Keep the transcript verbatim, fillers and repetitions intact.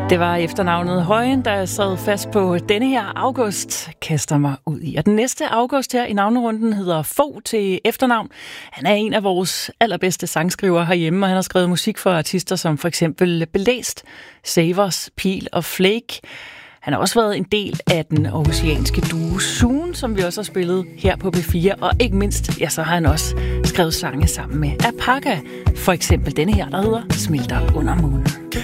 Det var efternavnet Højen, der sad fast på denne her August, kaster mig ud i. Og den næste August her i navnerunden hedder Fogh til efternavn. Han er en af vores allerbedste sangskrivere herhjemme, og han har skrevet musik for artister som for eksempel Belæst, Savers, Pil og Flake. Han har også været en del af den aarhusianske duo Zoom, som vi også har spillet her på P fire. Og ikke mindst, ja, så har han også skrevet sange sammen med Apaka. For eksempel denne her, der hedder Smelter under månen.